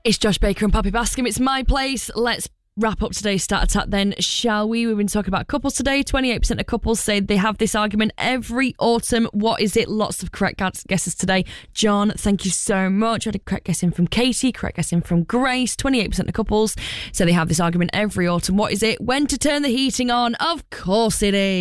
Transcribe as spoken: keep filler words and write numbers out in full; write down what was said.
It's Josh Baker and Poppy Bascom. It's my place. Let's wrap up today's Start Attack then, shall we? We've been talking about couples today. twenty-eight percent of couples say they have this argument every autumn. What is it? Lots of correct guesses today. John, thank you so much. I had a correct guess in from Katie, correct guess in from Grace. twenty-eight percent of couples say they have this argument every autumn. What is it? When to turn the heating on? Of course it is.